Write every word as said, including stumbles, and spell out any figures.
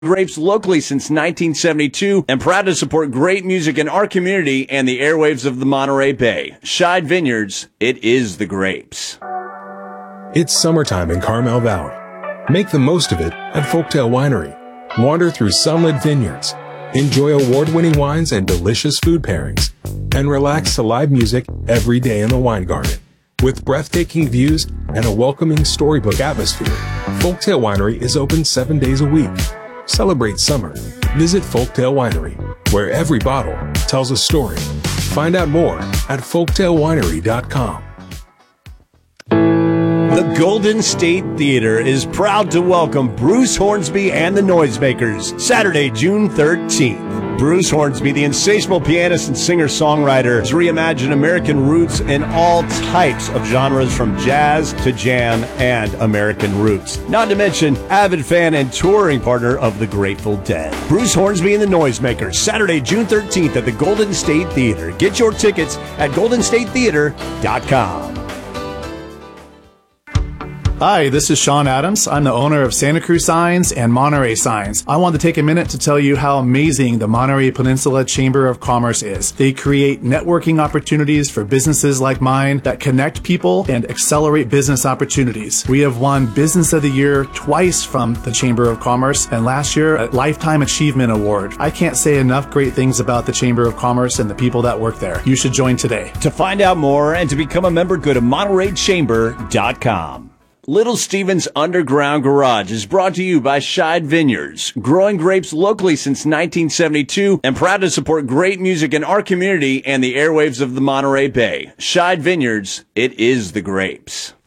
Grapes locally since nineteen seventy-two and proud to support great music in our community and the airwaves of the Monterey Bay. Scheid Vineyards, it is the grapes. It's summertime in Carmel Valley. Make the most of it at Folktale Winery. Wander through sunlit vineyards, enjoy award-winning wines and delicious food pairings, and relax to live music every day in the wine garden. With breathtaking views and a welcoming storybook atmosphere, Folktale Winery is open seven days a week. Celebrate summer. Visit Folktale Winery, where every bottle tells a story. Find out more at folktale winery dot com. The Golden State Theater is proud to welcome Bruce Hornsby and the Noisemakers, Saturday, June thirteenth. Bruce Hornsby, the insatiable pianist and singer-songwriter, has reimagined American roots in all types of genres from jazz to jam and American roots. Not to mention, avid fan and touring partner of the Grateful Dead. Bruce Hornsby and the Noisemakers, Saturday, June thirteenth at the Golden State Theater. Get your tickets at golden state theater dot com. Hi, this is Sean Adams. I'm the owner of Santa Cruz Signs and Monterey Signs. I want to take a minute to tell you how amazing the Monterey Peninsula Chamber of Commerce is. They create networking opportunities for businesses like mine that connect people and accelerate business opportunities. We have won Business of the Year twice from the Chamber of Commerce, and last year a Lifetime Achievement Award. I can't say enough great things about the Chamber of Commerce and the people that work there. You should join today. To find out more and to become a member, go to monterey chamber dot com. Little Steven's Underground Garage is brought to you by Scheid Vineyards, growing grapes locally since nineteen seventy-two and proud to support great music in our community and the airwaves of the Monterey Bay. Scheid Vineyards, it is the grapes.